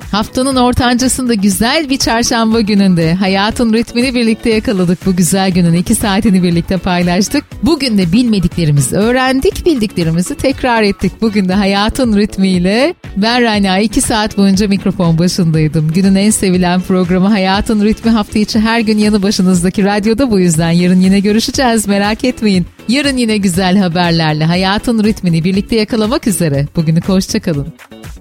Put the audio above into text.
Haftanın ortancasında güzel bir çarşamba gününde hayatın ritmini birlikte yakaladık. Bu güzel günün 2 saatini birlikte paylaştık. Bugün de bilmediklerimizi öğrendik, bildiklerimizi tekrar ettik. Bugün de hayatın ritmiyle ben Rana 2 saat boyunca mikrofon başındaydım. Günün en sevilen programı Hayatın Ritmi hafta içi her gün yanı başınızdaki radyoda, bu yüzden yarın yine görüşeceğiz, merak etmeyin. Yarın yine güzel haberlerle hayatın ritmini birlikte yakalamak üzere. Bugünlük hoşça kalın.